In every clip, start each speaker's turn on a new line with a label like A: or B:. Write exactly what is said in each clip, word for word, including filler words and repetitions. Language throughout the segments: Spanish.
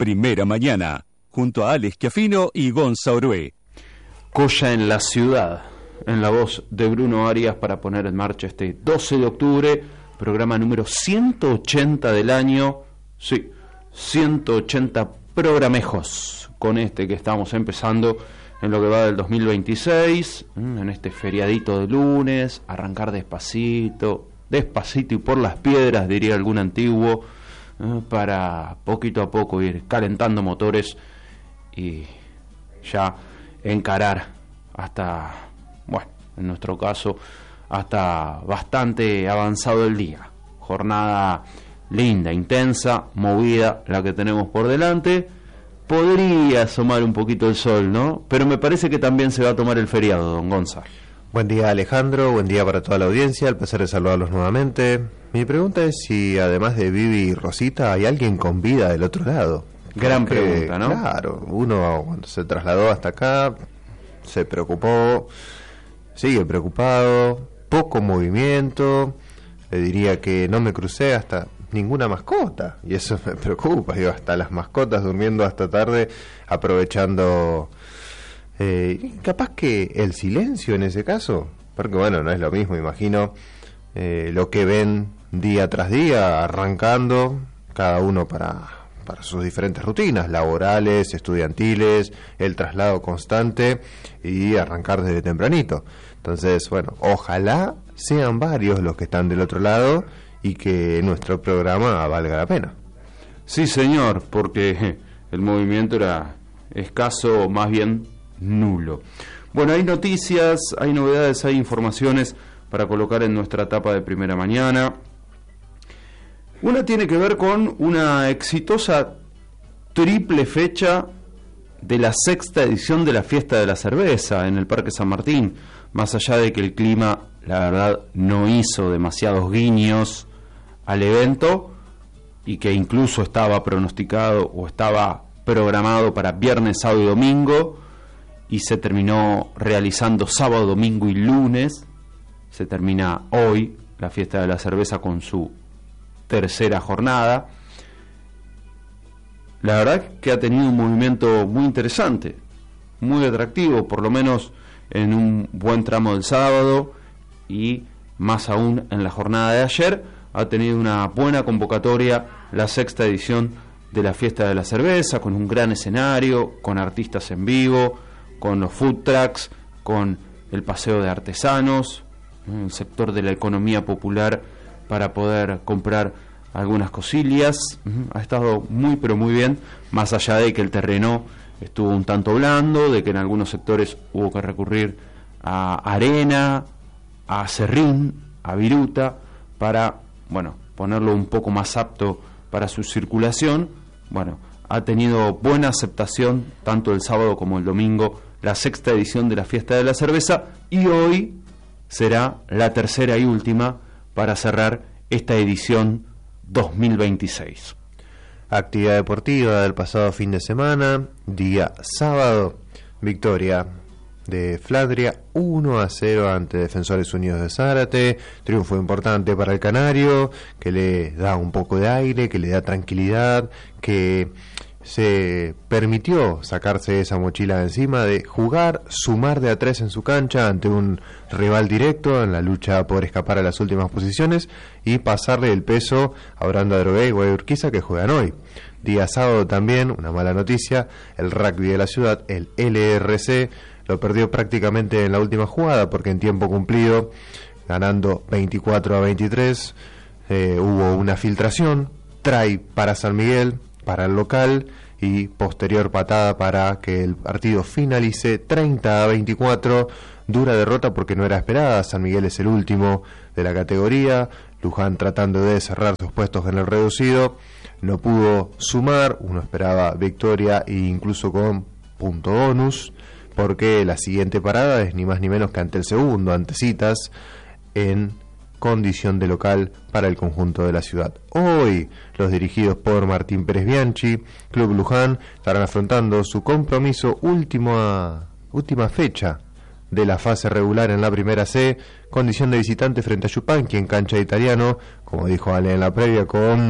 A: Primera Mañana, junto a Alex Schiaffino y Gonza Orué.
B: Colla en la ciudad, en la voz de Bruno Arias, para poner en marcha este doce de octubre, programa número ciento ochenta del año. Sí, ciento ochenta programejos con este que estamos empezando en lo que va del dos mil veintiséis, en este feriadito de lunes, arrancar despacito, despacito y por las piedras, diría algún antiguo, para poquito a poco ir calentando motores y ya encarar hasta, bueno, en nuestro caso, hasta bastante avanzado el día. Jornada linda, intensa, movida, la que tenemos por delante. Podría asomar un poquito el sol, ¿no? Pero me parece que también se va a tomar el feriado, don Gonzalo.
C: Buen día, Alejandro, buen día para toda la audiencia, el placer de saludarlos nuevamente. Mi pregunta es si además de Vivi y Rosita hay alguien con vida del otro lado.
B: Gran
C: Porque,
B: pregunta, ¿no?
C: Claro, uno cuando se trasladó hasta acá se preocupó, sigue preocupado, poco movimiento, le diría que no me crucé hasta ninguna mascota, y eso me preocupa, digo, hasta las mascotas durmiendo hasta tarde, aprovechando, eh, capaz que el silencio en ese caso, porque bueno, no es lo mismo, imagino, eh, lo que ven día tras día, arrancando, cada uno para, para sus diferentes rutinas, laborales, estudiantiles, el traslado constante, y arrancar desde tempranito. Entonces, bueno, ojalá sean varios los que están del otro lado, y que nuestro programa valga la pena.
B: Sí, señor, porque el movimiento era escaso, más bien nulo. Bueno, hay noticias, hay novedades, hay informaciones para colocar en nuestra etapa de Primera Mañana. Una tiene que ver con una exitosa triple fecha de la sexta edición de la Fiesta de la Cerveza en el Parque San Martín. Más allá de que el clima, la verdad, no hizo demasiados guiños al evento, y que incluso estaba pronosticado o estaba programado para viernes, sábado y domingo, y se terminó realizando sábado, domingo y lunes. Se termina hoy la Fiesta de la Cerveza con su tercera jornada. La verdad que ha tenido un movimiento muy interesante, muy atractivo, por lo menos en un buen tramo del sábado, y más aún en la jornada de ayer. Ha tenido una buena convocatoria la sexta edición de la Fiesta de la Cerveza, con un gran escenario, con artistas en vivo, con los food trucks, con el paseo de artesanos, el sector de la economía popular para poder comprar algunas cosillas. Ha estado muy pero muy bien, más allá de que el terreno estuvo un tanto blando, de que en algunos sectores hubo que recurrir a arena, a serrín, a viruta, para, bueno, ponerlo un poco más apto para su circulación. Bueno, ha tenido buena aceptación tanto el sábado como el domingo la sexta edición de la Fiesta de la Cerveza, y hoy será la tercera y última para cerrar esta edición dos mil veintiséis.
C: Actividad deportiva del pasado fin de semana, día sábado, victoria de Flandria uno a cero ante Defensores Unidos de Zárate, triunfo importante para el canario, que le da un poco de aire, que le da tranquilidad, que se permitió sacarse esa mochila de encima de jugar, sumar de a tres en su cancha ante un rival directo en la lucha por escapar a las últimas posiciones, y pasarle el peso a Oranda Drogué y Guayurquiza, que juegan hoy. Día sábado también, una mala noticia, el rugby de la ciudad, el L R C, lo perdió prácticamente en la última jugada, porque en tiempo cumplido, ganando veinticuatro a veintitrés, eh, hubo una filtración, try para San Miguel, para el local, y posterior patada para que el partido finalice treinta a veinticuatro, dura derrota porque no era esperada. San Miguel es el último de la categoría, Luján tratando de cerrar sus puestos en el reducido, no pudo sumar, uno esperaba victoria e incluso con punto bonus, porque la siguiente parada es ni más ni menos que ante el segundo, ante Citas, en condición de local para el conjunto de la ciudad. Hoy, los dirigidos por Martín Pérez Bianchi, Club Luján, estarán afrontando su compromiso última, última fecha de la fase regular en la primera C, condición de visitante frente a Yupanqui en cancha de Italiano, como dijo Ale en la previa, con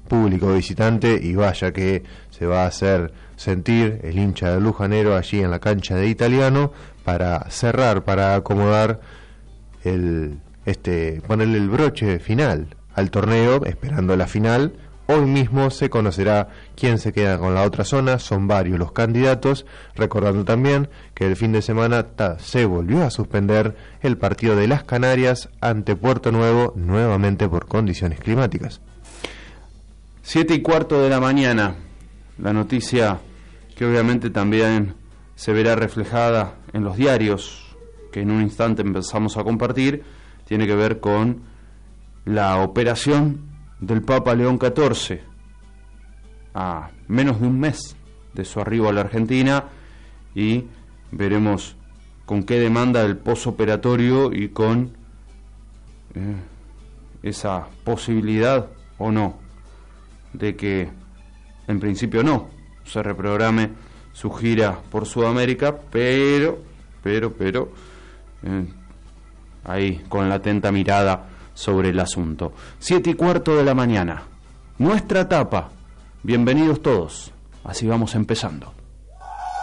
C: público visitante, y vaya que se va a hacer sentir el hincha del Lujanero allí en la cancha de Italiano para cerrar, para acomodar el este ponerle el broche final al torneo, esperando la final. Hoy mismo se conocerá quién se queda con la otra zona, son varios los candidatos, recordando también que el fin de semana ta, se volvió a suspender el partido de las Canarias ante Puerto Nuevo, nuevamente por condiciones climáticas.
B: Siete y cuarto de la mañana, la noticia que obviamente también se verá reflejada en los diarios, que en un instante empezamos a compartir, tiene que ver con la operación del Papa León catorce, a menos de un mes de su arribo a la Argentina, y veremos con qué demanda el posoperatorio y con eh, esa posibilidad o no de que en principio no se reprograme su gira por Sudamérica, pero pero pero eh, ahí con la atenta mirada sobre el asunto. Siete y cuarto de la mañana, nuestra etapa. Bienvenidos todos, así vamos empezando.